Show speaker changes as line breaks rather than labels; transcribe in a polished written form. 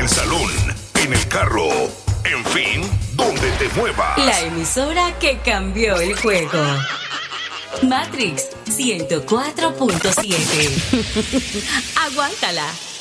el salón, en el carro, en fin, donde te muevas.
La emisora que cambió el juego. Matrix 104.7. Aguántala.